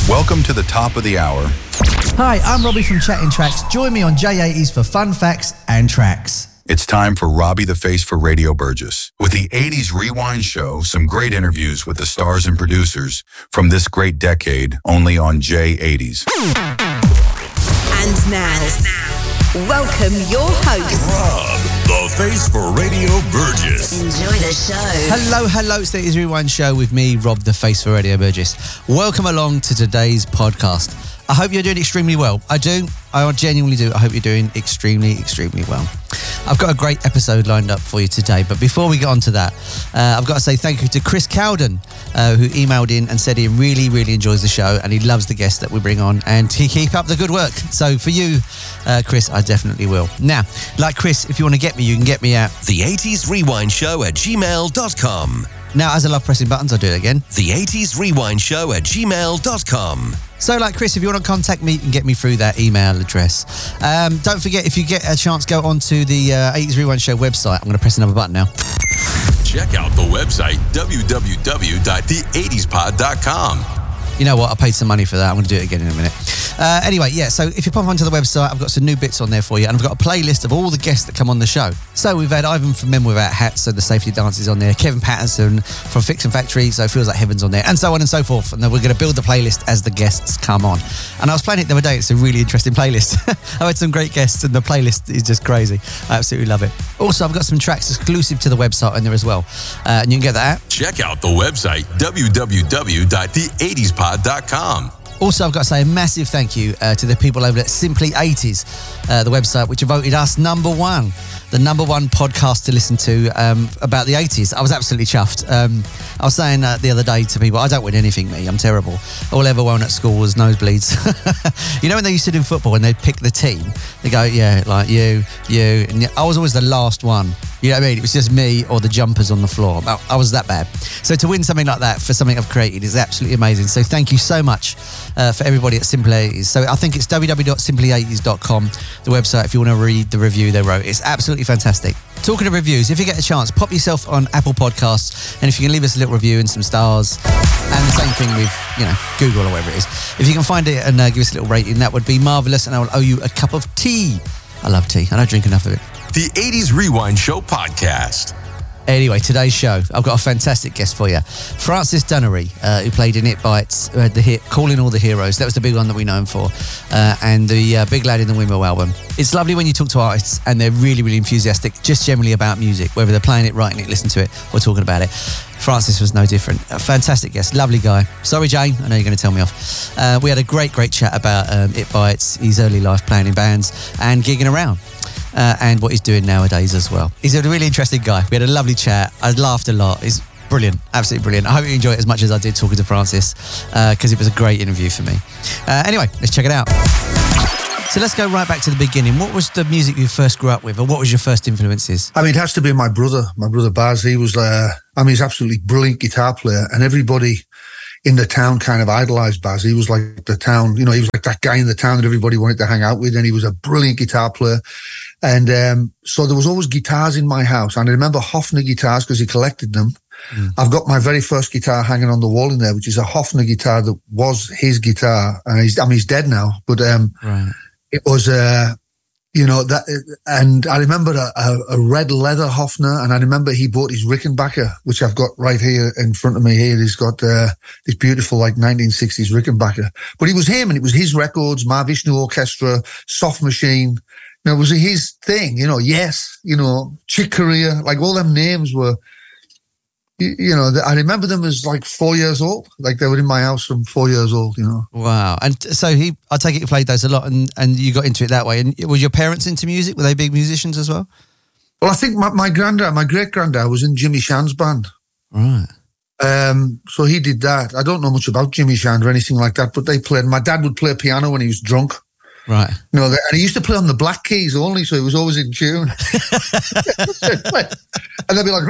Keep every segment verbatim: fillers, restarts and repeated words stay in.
Welcome to the top of the hour. Hi, I'm Robbie from Chatting Tracks. Join me on J eighties for fun facts and tracks. It's time for Robbie the Face for Radio Burgess. With the eighties Rewind Show, some great interviews with the stars and producers from this great decade, only on J eighties. And now, welcome your host, Rob the Face for Radio Burgess. Enjoy the show. Hello, hello, it's the eighties Rewind Show with me, Rob the Face for Radio Burgess. Welcome along to today's podcast. I hope you're doing extremely well. I do. I genuinely do. I hope you're doing extremely, extremely well. I've got a great episode lined up for you today, but before we get on to that, uh, I've got to say thank you to Chris Cowden, uh, who emailed in and said he really, really enjoys the show and he loves the guests that we bring on and he keep up the good work. So for you, uh, Chris, I definitely will. Now, like Chris, if you want to get me, you can get me at The eighties Rewind Show at gmail dot com. Now, as I love pressing buttons, I'll do it again. The eighties Rewind Show at gmail dot com. So like Chris, if you want to contact me, you can get me through that email address. Um, don't forget, if you get a chance, go onto the uh, eighties Rewind Show website. I'm going to press another button now. Check out the website, w w w dot the eighties pod dot com. You know what? I paid some money for that. I'm going to do it again in a minute. Uh, anyway, yeah, so if you pop onto the website, I've got some new bits on there for you, and I've got a playlist of all the guests that come on the show. So we've had Ivan from Men Without Hats, so the Safety Dance is on there, Kevin Patterson from Fiction Factory, so it Feels Like Heaven's on there, and so on and so forth. And then we're going to build the playlist as the guests come on. And I was playing it the other day. It's a really interesting playlist. I've had some great guests, and the playlist is just crazy. I absolutely love it. Also, I've got some tracks exclusive to the website on there as well, uh, and you can get that at Check out the website, w w w dot the eighties pod dot com. Also, I've got to say a massive thank you uh, to the people over at Simply eighties, uh, the website, which have voted us number one, the number one podcast to listen to um, about the eighties. I was absolutely chuffed. Um, I was saying uh, the other day to people, I don't win anything, me. I'm terrible. All I ever won at school was nosebleeds. You know when they used to do football and they'd pick the team? They go, yeah, like you, you. And I was always the last one. You know what I mean? It was just me or the jumpers on the floor. I was that bad. So to win something like that for something I've created is absolutely amazing. So thank you so much uh, for everybody at Simply eighties. So I think it's w w w dot simply eighties dot com, the website, if you want to read the review they wrote. It's absolutely fantastic. Talking of reviews, if you get a chance, pop yourself on Apple Podcasts, and if you can leave us a little review and some stars, and the same thing with, you know, Google or whatever it is. If you can find it and uh, give us a little rating, that would be marvellous, and I will owe you a cup of tea. I love tea. I don't drink enough of it. The eighties Rewind Show podcast. Anyway, today's show, I've got a fantastic guest for you. Francis Dunnery, uh, who played in It Bites, who had the hit Calling All the Heroes. That was the big one that we know him for. Uh, and the uh, Big Lad in the Windmill album. It's lovely when you talk to artists and they're really, really enthusiastic, just generally about music, whether they're playing it, writing it, listening to it, or talking about it. Francis was no different. A fantastic guest, lovely guy. Sorry, Jane, I know you're going to tell me off. Uh, we had a great, great chat about um, It Bites, his early life playing in bands and gigging around. Uh, and what he's doing nowadays as well. He's a really interesting guy. We had a lovely chat. I laughed a lot. He's brilliant, absolutely brilliant. I hope you enjoy it as much as I did talking to Francis, because uh, it was a great interview for me. Uh, anyway, let's check it out. So let's go right back to the beginning. What was the music you first grew up with, or what was your first influences? I mean, it has to be my brother, my brother Baz. He was, uh, I mean, he's absolutely brilliant guitar player, and everybody in the town kind of idolized Baz. He was like the town, you know, he was like that guy in the town that everybody wanted to hang out with, and he was a brilliant guitar player. And um, so there was always guitars in my house. And I remember Hofner guitars because he collected them. Mm. I've got my very first guitar hanging on the wall in there, which is a Hofner guitar that was his guitar. And he's, I mean, he's dead now, but um, right. It was, uh, you know, that. And I remember a, a, a red leather Hofner, and I remember he bought his Rickenbacker, which I've got right here in front of me here. He's got uh, this beautiful, like, nineteen sixties Rickenbacker. But it was him, and it was his records, Mahavishnu Orchestra, Soft Machine. You know, it was his thing, you know, Yes, you know, Chick Corea, like all them names were, you, you know, I remember them as like four years old, like they were in my house from four years old, you know. Wow. And so he, I take it you played those a lot and, and you got into it that way. And were your parents into music? Were they big musicians as well? Well, I think my, my granddad, my great-granddad was in Jimmy Shan's band. Right. Um, so he did that. I don't know much about Jimmy Shan or anything like that, but they played, my dad would play piano when he was drunk. Right. You know, and he used to play on the black keys only, so he was always in tune. And they'd be like,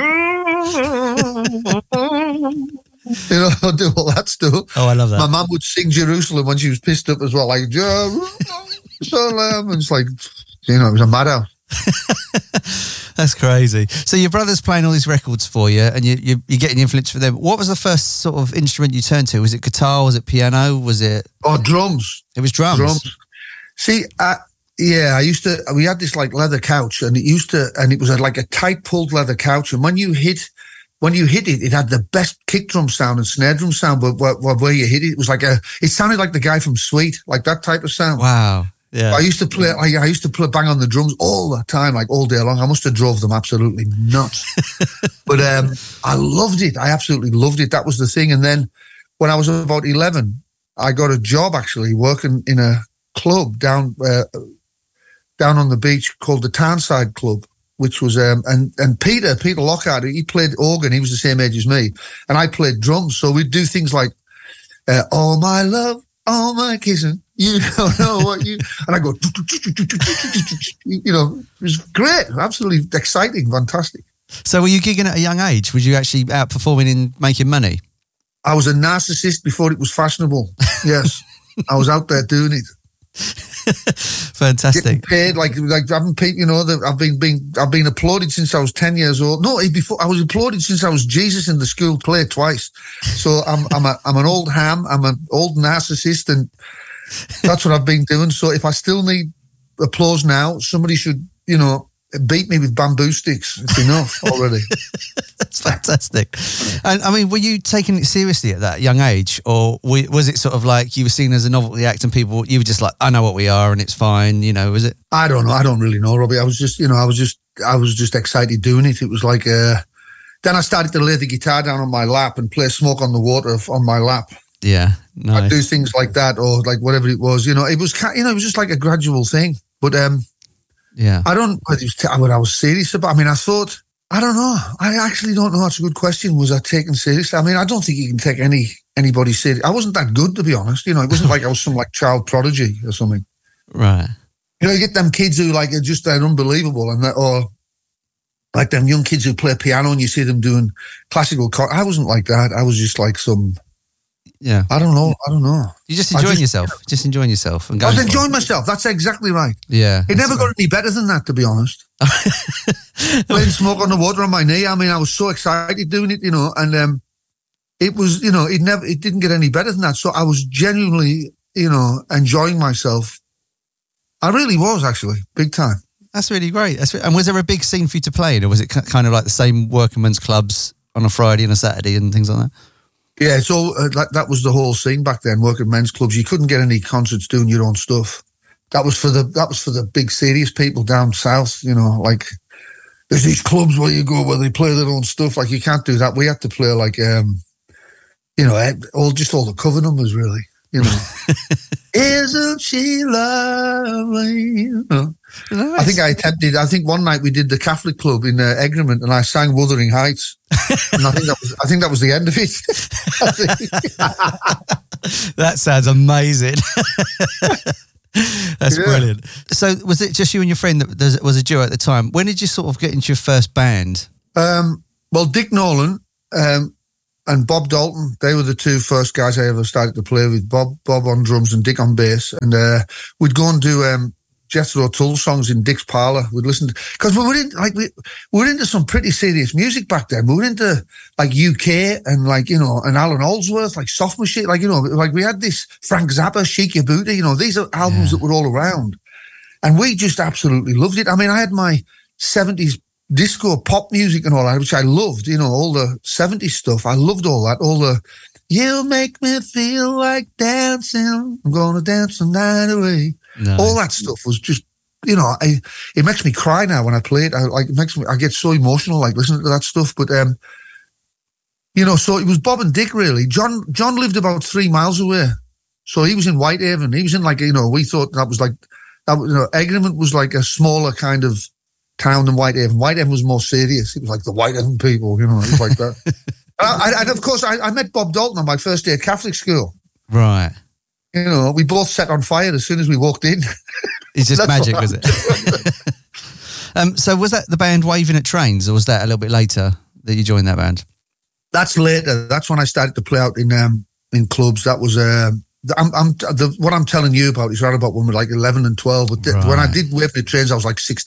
you know, do all that stuff. Oh, I love that. My mum would sing Jerusalem when she was pissed up as well, like, Jerusalem. And it's like, you know, it was a madhouse. That's crazy. So your brother's playing all these records for you, and you, you, you're getting influence from them. What was the first sort of instrument you turned to? Was it guitar? Was it piano? Was it? Oh, drums. It was drums. Drums. See, I, yeah, I used to. We had this like leather couch, and it used to, and it was a, like a tight pulled leather couch, and when you hit. When you hit it, it had the best kick drum sound and snare drum sound, but where, where you hit it, it was like a, it sounded like the guy from Sweet, like that type of sound. Wow. Yeah. I used to play, I, I used to play bang on the drums all the time, like all day long. I must have drove them absolutely nuts. But um, I loved it. I absolutely loved it. That was the thing. And then when I was about eleven, I got a job actually working in a club down, uh, down on the beach called the Townside Club. Which was, um, and, and Peter, Peter Lockhart, he played organ. He was the same age as me. And I played drums. So we'd do things like, uh, all my love, all my kissing, you don't know what you, and I go, you know, it was great. Absolutely exciting, fantastic. So were you gigging at a young age? Was you actually out performing in making money? I was a narcissist before it was fashionable. Yes. I was out there doing it. Fantastic. Getting paid like like I've been you know the, I've been being I've been applauded since I was ten years old. No, before I was applauded since I was Jesus in the school play twice. So I'm I'm a I'm an old ham. I'm an old narcissist, and that's what I've been doing. So if I still need applause now, somebody should you know beat me with bamboo sticks. It's enough already. That's fantastic. And I mean, were you taking it seriously at that young age, or was it sort of like you were seen as a novelty act and people, you were just like, I know what we are and it's fine, you know, was it? I don't know. I don't really know, Robbie. I was just, you know, I was just, I was just excited doing it. It was like, uh, then I started to lay the guitar down on my lap and play Smoke on the Water on my lap. Yeah. Nice. I'd do things like that, or like whatever it was, you know, it was, you know, it was just like a gradual thing. But, um, yeah, I don't know what, it was t- what I was serious about. I mean, I thought, I don't know. I actually don't know. That's a good question. Was I taken seriously? I mean, I don't think you can take any anybody serious. I wasn't that good, to be honest. You know, it wasn't like I was some like child prodigy or something. Right. You know, you get them kids who like are just they're unbelievable, and that, or like them young kids who play piano and you see them doing classical. Co- I wasn't like that. I was just like some. Yeah. I don't know. I don't know. You're just enjoying just, yourself. Just enjoying yourself. And I going was enjoying myself. That's exactly right. Yeah. It never got any better than that, to be honest. Playing Smoke on the Water on my knee. I mean, I was so excited doing it, you know, and um, it was, you know, it never, it didn't get any better than that. So I was genuinely, you know, enjoying myself. I really was, actually, big time. That's really great. That's re- and was there a big scene for you to play in, or was it kind of like the same working men's clubs on a Friday and a Saturday and things like that? Yeah, so uh, that, that was the whole scene back then, working men's clubs. You couldn't get any concerts doing your own stuff. That was for the that was for the big serious people down south, you know, like there's these clubs where you go where they play their own stuff. Like you can't do that. We had to play like um you know, all just all the cover numbers really, you know. Isn't she lovely? You know? Nice. I think I attempted. I think one night we did the Catholic Club in uh, Egremont, and I sang "Wuthering Heights," and I think that was. I think that was the end of it. That sounds amazing. That's yeah. brilliant. So, was it just you and your friend that was a duo at the time? When did you sort of get into your first band? Um, well, Dick Nolan um, and Bob Dalton, they were the two first guys I ever started to play with. Bob, Bob on drums and Dick on bass, and uh, we'd go and do. Um, Jethro Tull songs in Dick's parlour. We'd listen because we were in like we, we were into some pretty serious music back then. We were into like U K and like you know and Alan Allsworth, like Soft Machine, like you know, like we had this Frank Zappa, Chic Ya Booty. You know, these are albums yeah. that were all around, and we just absolutely loved it. I mean, I had my seventies disco pop music and all that, which I loved. You know, all the seventies stuff. I loved all that. All the you make me feel like dancing. I'm gonna dance the night away. Nice. All that stuff was just, you know, I, it makes me cry now when I play it. I, like, it makes me, I get so emotional, like listening to that stuff. But, um, you know, so it was Bob and Dick really. John, John lived about three miles away. So he was in Whitehaven. He was in like, you know, we thought that was like, that was, you know, Egremont was like a smaller kind of town than Whitehaven. Whitehaven was more serious. It was like the Whitehaven people, you know, it was like that. and, I, and of course, I, I met Bob Dalton on my first day at Catholic school. Right. You know, we both set on fire as soon as we walked in. It's just magic, was it? um, so was that the band Waving at Trains, or was that a little bit later that you joined that band? That's later. That's when I started to play out in um, in clubs. That was uh, I'm, I'm the, what I'm telling you about is right about when we were like eleven and twelve. But right. When I did Waving at Trains, I was like sixteen.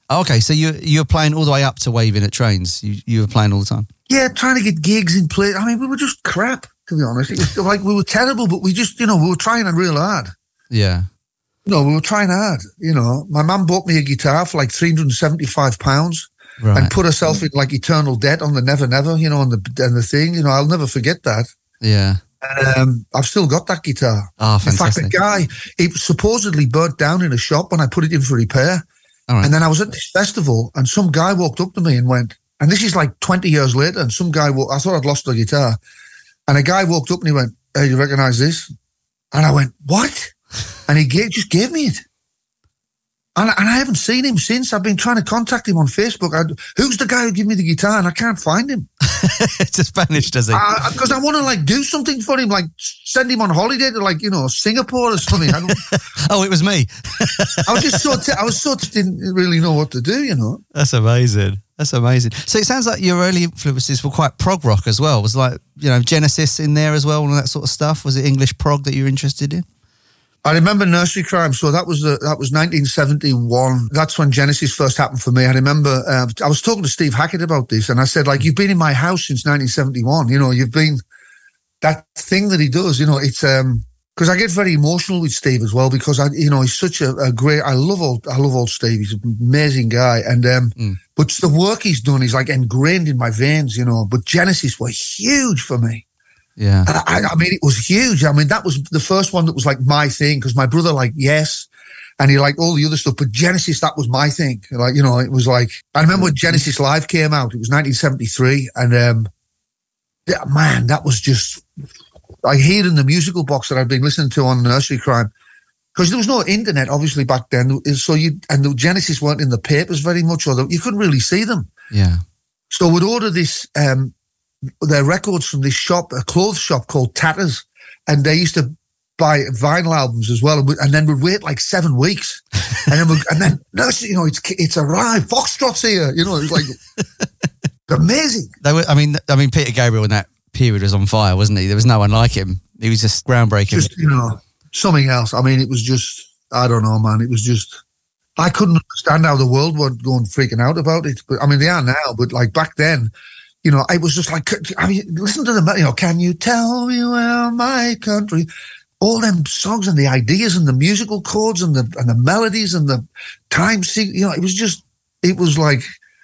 Oh, okay, so you you were playing all the way up to waving at trains. You you were playing all the time. Yeah, trying to get gigs in place. I mean, we were just crap, to be honest. It was like we were terrible, but we just, you know, we were trying real hard. Yeah. You know, we were trying hard. You know, my mum bought me a guitar for like three hundred seventy-five pounds Right. and put herself in like eternal debt on the Never Never, you know, on the and the thing. You know, I'll never forget that. Yeah. And um, I've still got that guitar. Oh, In fact, fantastic. the guy, it supposedly burnt down in a shop when I put it in for repair. All right. And then I was at this festival and some guy walked up to me and went, and this is like twenty years later, and some guy, I thought I'd lost the guitar. And a guy walked up and he went, hey, you recognize this? And I went, what? And he gave, just gave me it. And, and I haven't seen him since. I've been trying to contact him on Facebook. I, who's the guy who gave me the guitar? And I can't find him. Just vanished, does he? Because I, I want to like do something for him, like send him on holiday to like, you know, Singapore or something. I, don't, Oh, it was me. I was just so, t- I was so t- didn't really know what to do, you know. That's amazing. That's amazing. So it sounds like your early influences were quite prog rock as well. Was like, you know, Genesis in there as well, and all that sort of stuff. Was it English prog that you were interested in? I remember Nursery Crime, so that was the, that was nineteen seventy-one. That's when Genesis first happened for me. I remember uh, I was talking to Steve Hackett about this, and I said, like, you've been in my house since nineteen seventy-one. You know, you've been that thing that he does. You know, it's um because I get very emotional with Steve as well because I, you know, he's such a, a great. I love old, I love old Steve. He's an amazing guy, and um, mm. but the work he's done is like ingrained in my veins. You know, but Genesis were huge for me. Yeah. I, I mean, it was huge. I mean, that was the first one that was like my thing because my brother liked Yes and he liked all the other stuff. But Genesis, that was my thing. Like, you know, it was like, I remember when Genesis Live came out, it was nineteen seventy-three. And um, yeah, man, that was just, I heard in the musical box that I'd been listening to on Nursery Crime because there was no internet, obviously, back then. So you, and the Genesis weren't in the papers very much, or the, you couldn't really see them. Yeah. So we'd order this, um, their records from this shop, a clothes shop called Tatters, and they used to buy vinyl albums as well, and, we, and then we'd wait like seven weeks, and then we, and then no, you know, it's it's arrived, Foxtrot's here, you know, it was like amazing. They were, I mean, I mean, Peter Gabriel in that period was on fire, wasn't he? There was no one like him. He was just groundbreaking. Just, you know, something else. I mean, it was just, I don't know, man. It was just, I couldn't understand how the world were going freaking out about it. But I mean, they are now, but like back then. You know, I was just like, I mean, listen to the, you know, can you tell me where my country, all them songs and the ideas and the musical chords and the and the melodies and the time, you know, it was just, it was like,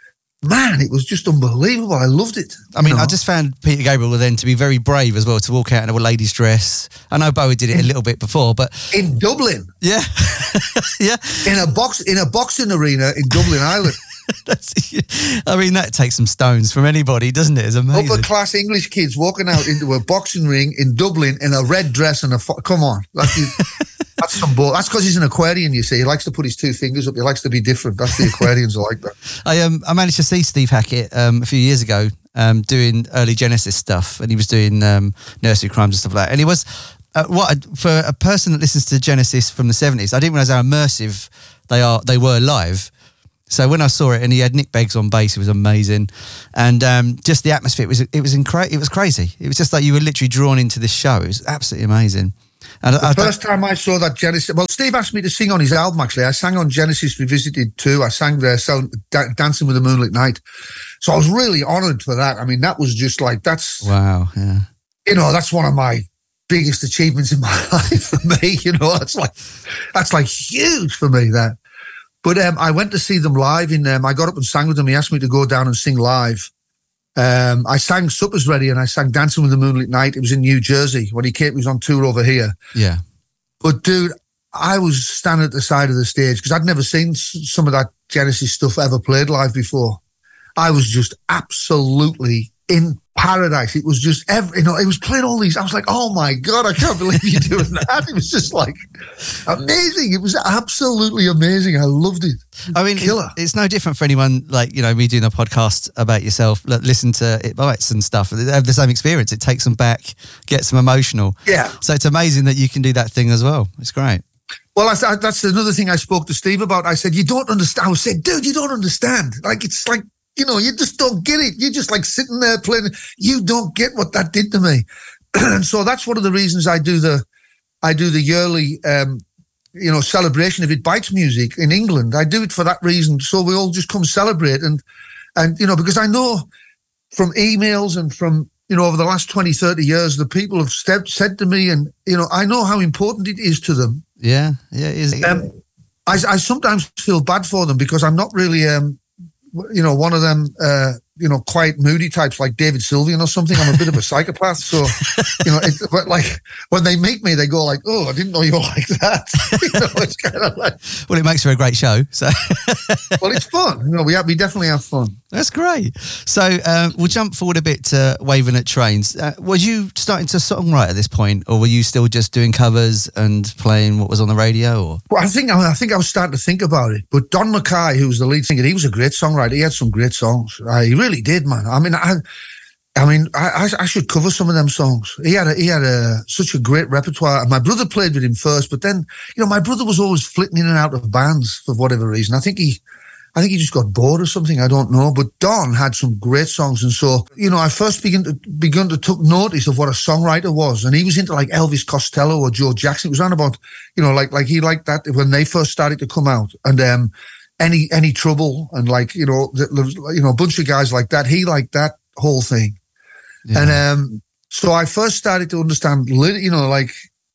man, it was just unbelievable. I loved it. I mean, know? I just found Peter Gabriel then to be very brave as well, to walk out in a lady's dress. I know Bowie did it a little bit before, but in Dublin, yeah, yeah, in a box in a boxing arena in Dublin, Ireland. That's, I mean, that takes some stones from anybody, doesn't it? It's amazing. Upper class English kids walking out into a boxing ring in Dublin in a red dress and a fo- come on, that's, that's some bull. That's because he's an Aquarian. You see, he likes to put his two fingers up. He likes to be different. That's the Aquarians are like that. I um I managed to see Steve Hackett um a few years ago um doing early Genesis stuff, and he was doing um Nursery Crimes and stuff like that. And he was uh, what for a person that listens to Genesis from the seventies, I didn't realize how immersive they are. They were live. So when I saw it, and he had Nick Beggs on bass, it was amazing, and um, just the atmosphere it was it was incra- it was crazy. It was just like you were literally drawn into this show. It was absolutely amazing. And the I, first I, time I saw that Genesis, well, Steve asked me to sing on his album. Actually, I sang on Genesis Revisited too. I sang there, so, da- Dancing with the Moonlit Night. So I was really honoured for that. I mean, that was just like that's wow, yeah. You know, that's one of my biggest achievements in my life for me. You know, that's like that's like huge for me. That. But um, I went to see them live in um, I got up and sang with them. He asked me to go down and sing live. Um, I sang Supper's Ready and I sang Dancing with the Moonlit Night. It was in New Jersey when he came. He was on tour over here. Yeah. But dude, I was standing at the side of the stage because I'd never seen some of that Genesis stuff ever played live before. I was just absolutely in paradise. It was just every, you know, it was playing all these. I was like, oh my God, I can't believe you're doing that. It was just like amazing. It was absolutely amazing. I loved it. I mean, Killer. It's, it's no different for anyone like, you know, me doing a podcast about yourself, like, listen to It Bites and stuff. They have the same experience. It takes them back, gets them emotional. Yeah. So it's amazing that you can do that thing as well. It's great. Well, I, that's another thing I spoke to Steve about. I said, you don't understand. I said, dude, you don't understand. Like, it's like, you know, you just don't get it. You're just like sitting there playing. You don't get what that did to me. And so that's one of the reasons I do the, I do the yearly um, you know, celebration of It Bites music in England. I do it for that reason. So we all just come celebrate. And, and you know, because I know from emails and from, you know, over the last twenty, thirty years, the people have stepped, said to me, and, you know, I know how important it is to them. Yeah, yeah, it is. Um, I, I sometimes feel bad for them because I'm not really, um, you know, one of them, uh, you know, quiet, moody types like David Sylvian or something. I'm a bit of a psychopath. So, you know, it, but like when they meet me, they go like, oh, I didn't know you were like that. You know, it's kind of like. Well, it makes for a great show. So. Well, it's fun. You know, we have, we definitely have fun. That's great. So um, we'll jump forward a bit to Waving at Trains. Uh, was you starting to songwrite at this point, or were you still just doing covers and playing what was on the radio? Or well, I think I think I was starting to think about it. But Don Mackay, who was the lead singer, he was a great songwriter. He had some great songs. Uh, he really did, man. I mean, I, I mean, I, I should cover some of them songs. He had a, he had a such a great repertoire. And my brother played with him first, but then, you know, my brother was always flitting in and out of bands for whatever reason. I think he. I think he just got bored or something. I don't know. But Don had some great songs. And so, you know, I first began to, begun to took notice of what a songwriter was. And he was into like Elvis Costello or Joe Jackson. It was on about, you know, like, like he liked that when they first started to come out. And, um, any, any trouble and like, you know, the, you know, a bunch of guys like that. He liked that whole thing. Yeah. And, um, so I first started to understand, you know, like,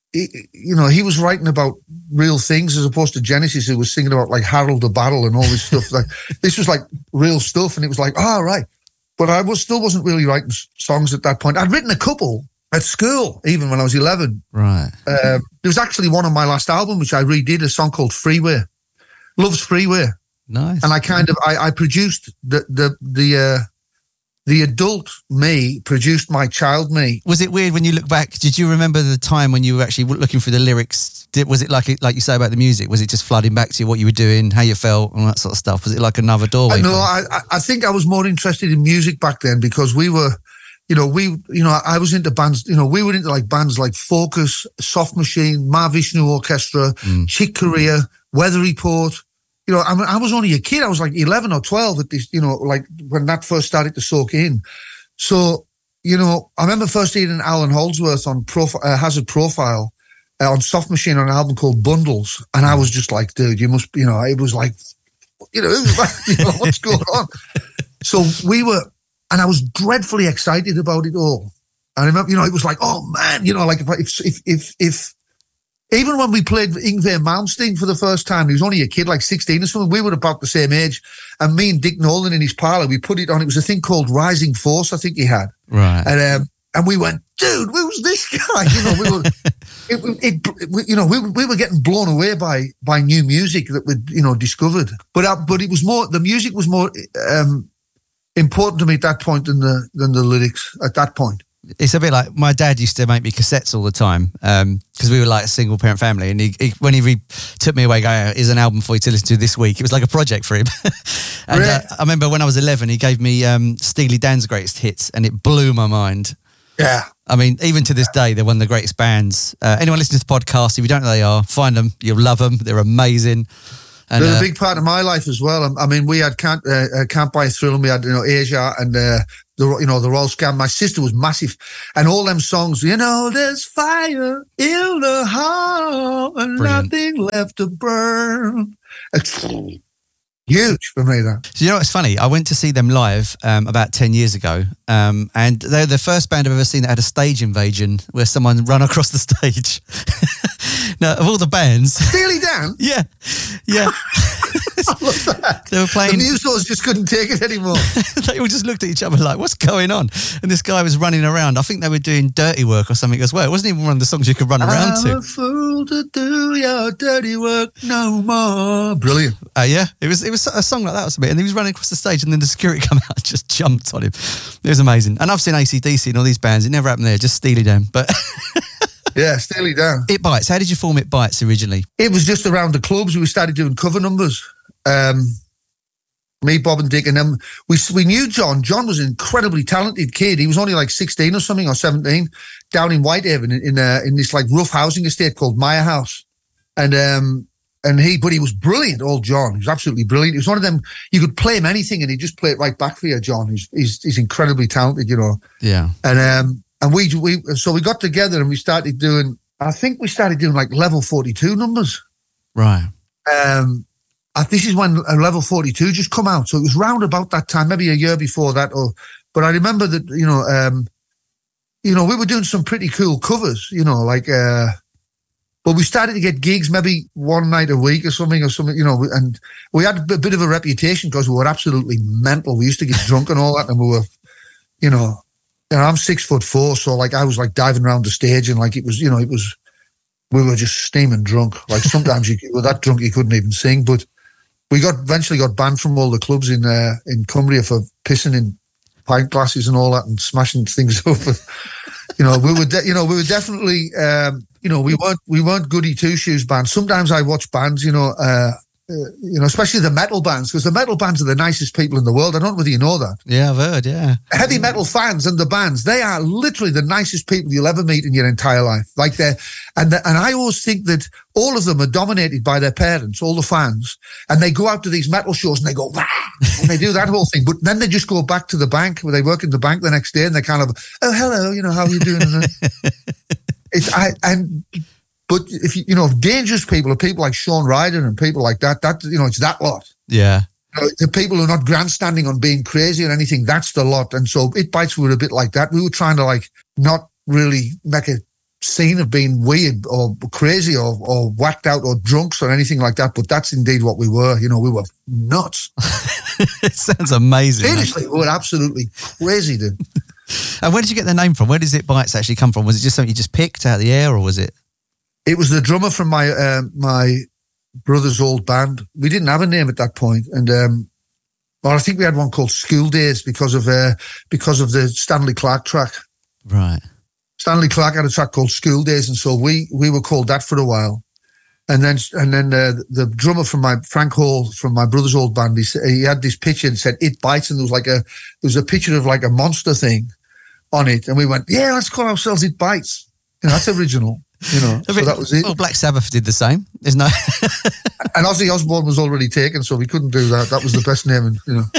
you know, he was writing about real things as opposed to Genesis, who was singing about like Harold the Battle and all this stuff. Like this was like real stuff, and it was like, oh, right. But I was still wasn't really writing songs at that point. I'd written a couple at school, even when I was eleven. Right. Um, there was actually one on my last album which I redid, a song called Freeway, Love's Freeway. Nice. And I kind of I, I produced the the the. Uh, The adult me produced my child me. Was it weird when you look back? Did you remember the time when you were actually looking through the lyrics? Did, was it like like you say about the music? Was it just flooding back to you what you were doing, how you felt, and that sort of stuff? Was it like another doorway? No, I, I think I was more interested in music back then because we were, you know, we, you know, I was into bands. You know, we were into like bands like Focus, Soft Machine, Mahavishnu Orchestra, mm. Chick Corea, Weather Report. You know, I mean, I was only a kid. I was like eleven or twelve at this, you know, like when that first started to soak in. So, you know, I remember first hearing Alan Holdsworth on Profi- uh, Hazard Profile uh, on Soft Machine on an album called Bundles. And I was just like, dude, you must, you know, it was like, you know, it was like, you know, what's going on? So we were, and I was dreadfully excited about it all. And I remember, you know, it was like, oh man, you know, like if, if, if, if, if even when we played Yngwie Malmsteen for the first time, he was only a kid, like sixteen or something. We were about the same age. And me and Dick Nolan in his parlour, we put it on. It was a thing called Rising Force, I think he had. Right. And um, and we went, dude, who's this guy? You know, we were, it, it, it, you know, we we were getting blown away by by new music that we'd, you know, discovered. But uh, but it was more, the music was more um, important to me at that point than the than the lyrics at that point. It's a bit like my dad used to make me cassettes all the time because um, we were like a single parent family, and he, he when he re- took me away, going, "Here's an album for you to listen to this week." It was like a project for him. And really? uh, I remember when I was eleven, he gave me um, Steely Dan's greatest hits, and it blew my mind. Yeah, I mean, even to this day, they're one of the greatest bands. Uh, anyone listening to the podcast, if you don't know who they are, find them. You'll love them. They're amazing. And, they're uh, a big part of my life as well. I mean, we had Can't, uh, Can't Buy a Thrill, and we had, you know, Asia and uh, the, you know, the Royal Scam. My sister was massive, and all them songs. You know, there's fire in the heart, and Brilliant. Nothing left to burn. It's huge for me, that. So you know what's funny? I went to see them live um, about ten years ago, um, and they're the first band I've ever seen that had a stage invasion where someone ran across the stage. Now, of all the bands... Steely Dan? Yeah, yeah. I love that. They were playing... The Musos just couldn't take it anymore. They all just looked at each other like, what's going on? And this guy was running around. I think they were doing Dirty Work or something as well. It wasn't even one of the songs you could run around I'm to. I'm a fool to do your dirty work no more. Brilliant. Uh, yeah, it was it was a song like that or something. And he was running across the stage, and then the security come out and just jumped on him. It was amazing. And I've seen A C D C and all these bands. It never happened there, just Steely Dan. But... Yeah, Steely Dan. It Bites. How did you form It Bites originally? It was just around the clubs. We started doing cover numbers. Um, me, Bob and Dick, and then we we knew John. John was an incredibly talented kid. He was only like sixteen or something, or seventeen, down in Whitehaven in in, uh, in this like rough housing estate called Meyer House. And um, and he, but he was brilliant, old John. He was absolutely brilliant. He was one of them, you could play him anything and he'd just play it right back for you, John. He's he's, he's incredibly talented, you know. Yeah. And um. And we, we, so we got together and we started doing, I think we started doing like level forty-two numbers. Right. Um, I, this is when Level forty-two just come out. So it was round about that time, maybe a year before that. Or, but I remember that, you know, um, you know, we were doing some pretty cool covers, you know, like, uh, but we started to get gigs maybe one night a week or something or something, you know, and we had a bit of a reputation because we were absolutely mental. We used to get drunk and all that, and we were, you know, and I'm six foot four, so like I was like diving around the stage and like it was, you know, it was, we were just steaming drunk. Like sometimes you were that drunk you couldn't even sing, but we got eventually got banned from all the clubs in uh, in Cumbria for pissing in pint glasses and all that and smashing things up. You know, we were, de- you know, we were definitely, um, you know, we weren't, we weren't goody two shoes bands. Sometimes I watch bands, you know, uh, uh, you know, especially the metal bands, because the metal bands are the nicest people in the world. I don't know whether you know that. Yeah, I've heard. Yeah, heavy metal fans and the bands, they are literally the nicest people you'll ever meet in your entire life. Like they're, and the, and I always think that all of them are dominated by their parents, all the fans, and they go out to these metal shows and they go, wah, and they do that whole thing. But then they just go back to the bank where they work in the bank the next day and they kind of, oh, hello, you know, how are you doing? It's, I, and, but if you, you know, dangerous people are people like Sean Ryder and people like that, that, you know, it's that lot. Yeah. You know, the people who are not grandstanding on being crazy or anything, that's the lot. And so It Bites were a bit like that. We were trying to like not really make a scene of being weird or crazy or, or whacked out or drunks or anything like that. But that's indeed what we were. You know, we were nuts. It sounds amazing. Seriously, we were absolutely crazy, dude. And where did you get the name from? Where does It Bites actually come from? Was it just something you just picked out of the air, or was it? It was the drummer from my uh, my brother's old band. We didn't have a name at that point, and um, well, I think we had one called School Days because of uh, because of the Stanley Clarke track. Right. Stanley Clarke had a track called School Days, and so we we were called that for a while. And then and then uh, the drummer from my Frank Hall from my brother's old band, he, he had this picture and said It Bites, and there was like a there was a picture of like a monster thing on it, and we went, yeah, let's call ourselves It Bites. You know, that's original. You know, so that was it. Well, Black Sabbath did the same, isn't it? And Ozzy Osbourne was already taken, so we couldn't do that. That was the best name, and, you know.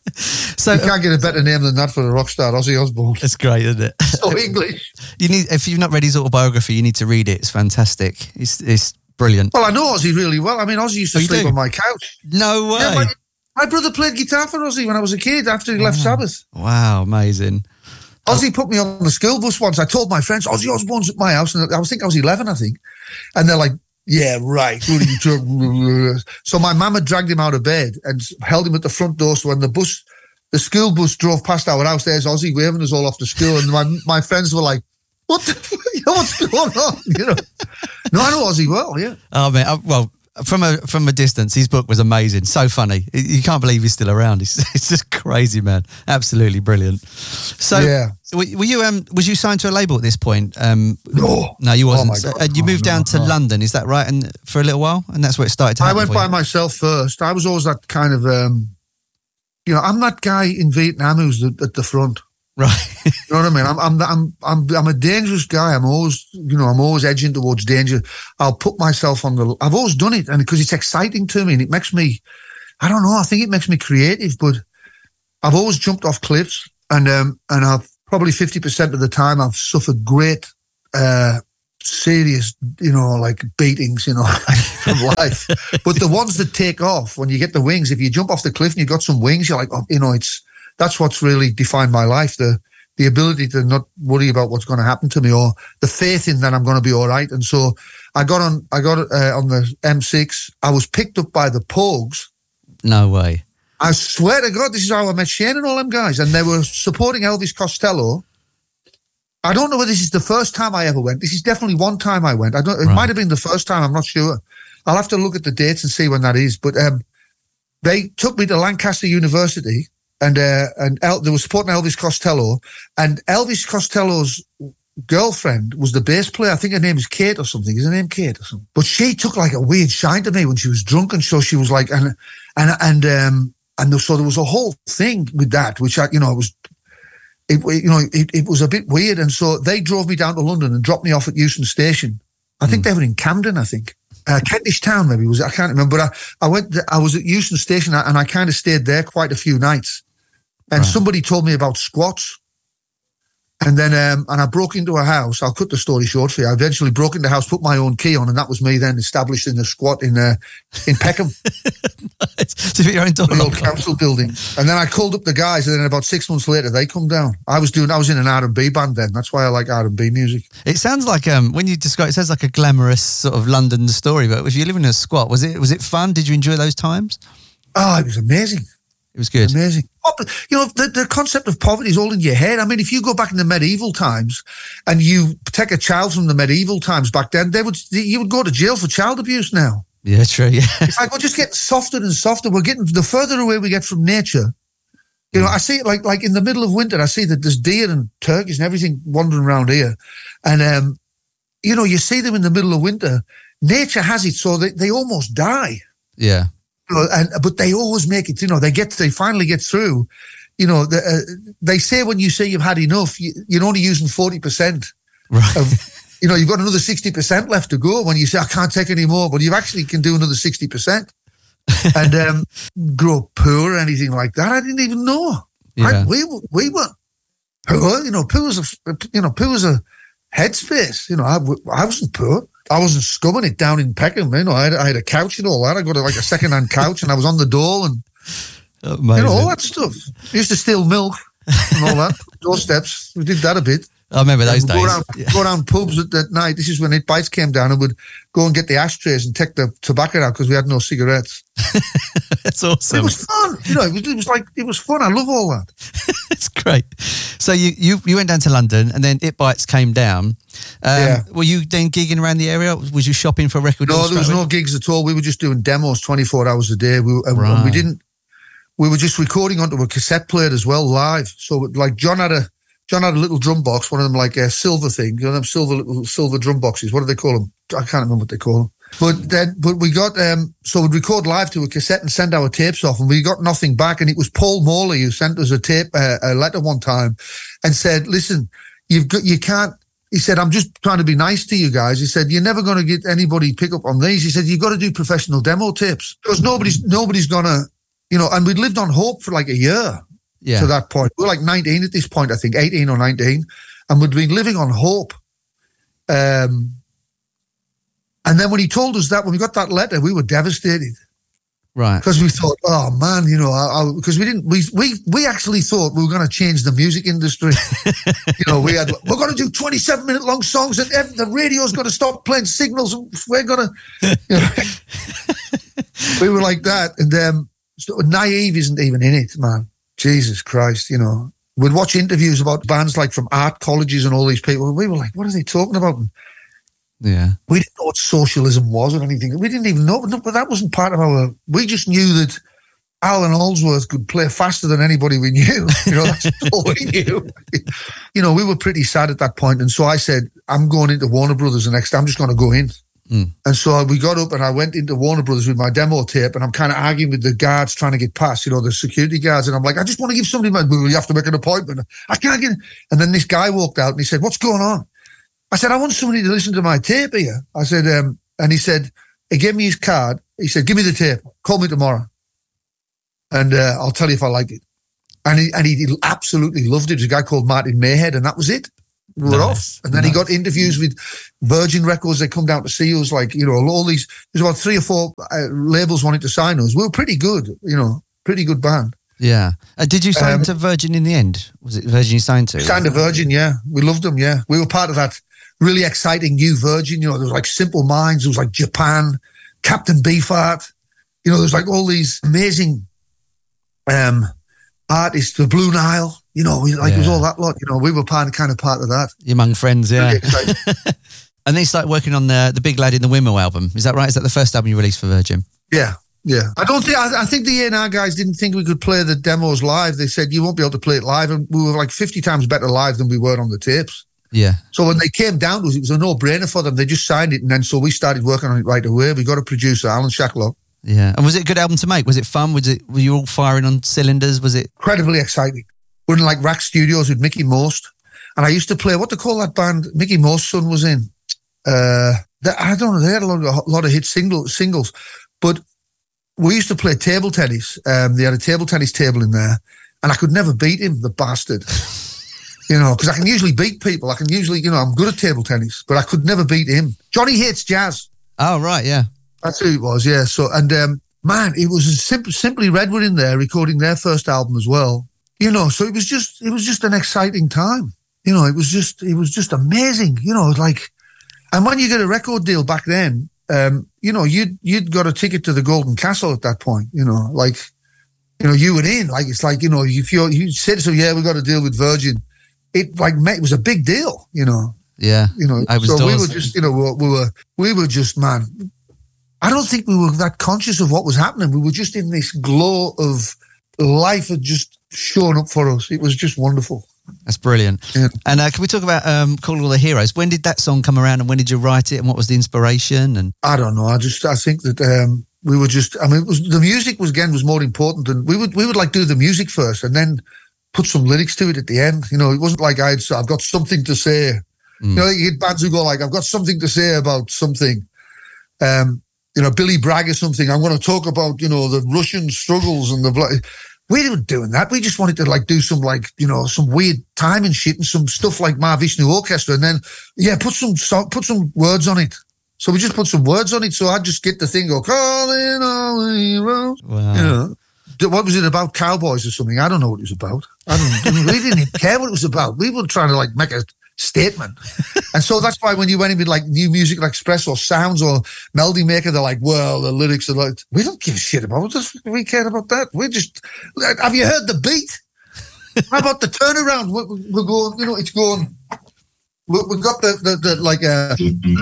So you can't get a better name than that for a rock star, Ozzy Osbourne. It's great, isn't it? So English. You need, if you've not read his autobiography, you need to read it. It's fantastic. It's it's brilliant. Well, I know Ozzy really well. I mean, Ozzy used to oh, sleep do? on my couch. No way. Yeah, my, my brother played guitar for Ozzy when I was a kid after he left wow. Sabbath. Wow, amazing. Ozzy put me on the school bus once. I told my friends, Ozzy Osbourne's at my house, and I was think I was eleven, I think. And they're like, yeah, right. What are you talking? So my mum had dragged him out of bed and held him at the front door. So when the bus, the school bus drove past our house, there's Ozzy waving us all off to school. And my my friends were like, what the, you know, what's going on? You know, no, I know Ozzy well, yeah. Oh, man. I, well, from a from a distance, his book was amazing. So funny. You can't believe he's still around. It's, it's just crazy, man. Absolutely brilliant. So, yeah. were, were you um was you signed to a label at this point? Um, no, no, you wasn't. Oh so, uh, you moved oh, no, down to no. London, is that right? And for a little while, and that's where it started to happen. I went by you. myself first. I was always that kind of, um, you know, I'm that guy in Vietnam who's at, at the front. Right. You know what I mean? I'm, I'm, I'm, I'm, I'm a dangerous guy. I'm always, you know, I'm always edging towards danger. I'll put myself on the, I've always done it, and because it's exciting to me and it makes me, I don't know, I think it makes me creative, but I've always jumped off cliffs, and, um, and I've probably fifty percent of the time I've suffered great, uh, serious, you know, like beatings, you know, from life. But the ones that take off, when you get the wings, if you jump off the cliff and you've got some wings, you're like, oh, you know, it's, that's what's really defined my life, the the ability to not worry about what's going to happen to me, or the faith in that I'm going to be all right. And so I got on I got uh, on the M six. I was picked up by the Pogues. No way. I swear to God, this is how I met Shane and all them guys. And they were supporting Elvis Costello. I don't know whether this is the first time I ever went. This is definitely one time I went. I don't. It right. might have been the first time. I'm not sure. I'll have to look at the dates and see when that is. But um, they took me to Lancaster University. And uh, and El- they were supporting Elvis Costello, and Elvis Costello's girlfriend was the bass player. I think her name is Kate or something. Is her name Kate or something? But she took like a weird shine to me when she was drunk, and so she was like, and and and um and so there was a whole thing with that, which I, you know, it was, it you know, it, it was a bit weird, and so they drove me down to London and dropped me off at Euston Station. I think mm. they were in Camden, I think. Uh, Kentish Town maybe was it? I can't remember. But I, I went. To, I was at Euston Station, and I kind of stayed there quite a few nights. And right. somebody told me about squats. And then, um, and I broke into a house. I'll cut the story short for you. I eventually broke into a house, put my own key on, and that was me then established in the squat in uh, in Peckham. Nice. To be your own door The old council building. And then I called up the guys, and then about six months later, they come down. I was doing, I was in an R and B band then. That's why I like R and B music. It sounds like um, when you describe it sounds like a glamorous sort of London story. But if you're living in a squat, was it was it fun? Did you enjoy those times? Oh, it was amazing. It was good. Amazing. You know, the, the concept of poverty is all in your head. I mean, if you go back in the medieval times and you take a child from the medieval times back then, they would you would go to jail for child abuse now. Yeah, true. Yeah. It's like we're just getting softer and softer. We're getting, the further away we get from nature. You know, I see it like like in the middle of winter, I see that there's deer and turkeys and everything wandering around here. And, um, you know, you see them in the middle of winter. Nature has it so they, they almost die. Yeah. You know, and but they always make it. You know, they get they finally get through. You know, the, uh, they say when you say you've had enough, you, you're only using forty percent. Right. Of, you know, you've got another sixty percent left to go. When you say I can't take any more, but you actually can do another sixty percent. And um, grow up poor or anything like that, I didn't even know. Yeah. I, we we were poor. You know, poor was a you know poor was a headspace. You know, I, I wasn't poor. I wasn't scumming it down in Peckham. You know, I had, I had a couch and all that. I got a, like a second-hand couch, and I was on the dole and Amazing. you know all that stuff. I used to steal milk and all that. Doorsteps. We did that a bit. I remember those days. Go around, go around pubs at, at night. This is when It Bites came down, and would go and get the ashtrays and take the tobacco out because we had no cigarettes. That's awesome. It was fun. You know, it was, it was like it was fun. I love all that. It's great. So you, you you went down to London, and then It Bites came down. Um, Yeah. Were you then gigging around the area? Was you shopping for record No, deals there was straight no away? gigs at all. We were just doing demos twenty-four hours a day. We, and, Right. and we didn't. We were just recording onto a cassette player as well, live. So like John had a John had a little drum box, one of them like a silver thing, you know, them silver little silver drum boxes. What do they call them? I can't remember what they call them. But then, but we got um, so we'd record live to a cassette and send our tapes off, and we got nothing back. And it was Paul Morley who sent us a tape, uh, a letter one time, and said, "Listen, you've got, you can't." He said, "I'm just trying to be nice to you guys." He said, "You're never going to get anybody pick up on these." He said, "You've got to do professional demo tapes because nobody's nobody's gonna, you know." And we'd lived on hope for like a year. Yeah. To that point. We were like nineteen at this point, I think, eighteen or nineteen. And we'd been living on hope. Um, and then when he told us that, when we got that letter, we were devastated. Right. Because we thought, oh man, you know, because we didn't, we, we, we actually thought we were going to change the music industry. You know, we had, we're going to do twenty-seven minute long songs and every, the radio's going to stop playing signals. And we're going to, you know, we were like that. And um, so Naive isn't even in it, man. Jesus Christ, you know. We'd watch interviews about bands like from art colleges and all these people. And we were like, what are they talking about? And Yeah. we didn't know what socialism was or anything. We didn't even know, but that wasn't part of our, we just knew that Alan Allsworth could play faster than anybody we knew. You know, that's all we knew. You know, we were pretty sad at that point. And so I said, I'm going into Warner Brothers the next, I'm just going to go in. Mm. And so we got up and I went into Warner Brothers with my demo tape, and I'm kind of arguing with the guards trying to get past, you know, the security guards. And I'm like, I just want to give somebody my, well, you have to make an appointment. I can't get, and then this guy walked out and he said, what's going on? I said, I want somebody to listen to my tape here. I said, um, and he said, he gave me his card. He said, give me the tape. Call me tomorrow. And uh, I'll tell you if I like it. And he, and he absolutely loved it. There's a guy called Martin Mayhead, and that was it. We were nice. off. And then nice. He got interviews with Virgin Records. They come down to see us, like, you know, all these, there's about three or four uh, labels wanting to sign us. We were pretty good, you know, pretty good band. Yeah. Uh, did you sign um, to Virgin in the end? Was it Virgin you signed to? Signed to Virgin, yeah. We loved them, yeah. We were part of that really exciting new Virgin, you know, there was like Simple Minds, there was like Japan, Captain Beefheart, you know, there's like all these amazing um, artists, the Blue Nile, you know, we, like yeah. It was all that lot, you know, we were part of, kind of part of that. Among friends, yeah. Really and then you started working on the, the Big Lad in the Wimmo album. Is that right? Is that the first album you released for Virgin? Yeah. Yeah, I don't think, I, I think the A and R guys didn't think we could play the demos live. They said, you won't be able to play it live. And we were like fifty times better live than we were on the tapes. Yeah. So when they came down to us, it was a no-brainer for them. They just signed it. And then so we started working on it right away. We got a producer, Alan Shacklock. Yeah. And was it a good album to make? Was it fun? Was it, were you all firing on cylinders? Was it? Incredibly exciting. We're in like Rack Studios with Mickey Most. And I used to play, what they call that band Mickey Most's son was in. Uh, they, I don't know, they had a lot of, a lot of hit single, singles. But we used to play table tennis. Um, they had a table tennis table in there, and I could never beat him, the bastard. You know, because I can usually beat people. I can usually, you know, I'm good at table tennis, but I could never beat him. Johnny Hates Jazz. Oh, right, yeah. That's who it was, yeah. So, and um, man, it was simple, Simply Red were in there recording their first album as well. You know, so it was just, it was just an exciting time. You know, it was just, it was just amazing. You know, like, and when you get a record deal back then, um, you know, you'd you'd got a ticket to the Golden Castle at that point. You know, like, you know, you were in. Like, it's like, you know, if you you said so, yeah, we got a deal with Virgin. It like it was a big deal. You know. Yeah. You know. I was so doors. we were just, you know, we were, we were we were just man. I don't think we were that conscious of what was happening. We were just in this glow of life had just shown up for us. It was just wonderful. That's brilliant. Yeah. And uh, can we talk about um, Call All the Heroes? When did that song come around and when did you write it and what was the inspiration? And I don't know. I just, I think that um, we were just, I mean, it was the music was, again, was more important than, we would, we would like do the music first and then put some lyrics to it at the end. You know, it wasn't like I'd, I've got something to say. Mm. You know, you get bands who go like, I've got something to say about something. Um, you know, Billy Bragg or something. I'm going to talk about, you know, the Russian struggles and the, we weren't doing that. We just wanted to like do some like, you know, some weird time and shit and some stuff like Mahavishnu Orchestra and then, yeah, put some, put some words on it. So we just put some words on it. So I'd just get the thing, go, calling all the heroes. Wow. You know, what was it about, cowboys or something? I don't know what it was about. I don't, we didn't even care what it was about. We were trying to like make a statement. And so that's why when you went in with like New Music Express or Sounds or Melody Maker, they're like, well, the lyrics are like, we don't give a shit about it. We care about that. We just, have you heard the beat? How about the turnaround? We're, we're going, you know, it's going, we've got the, the, the like, uh,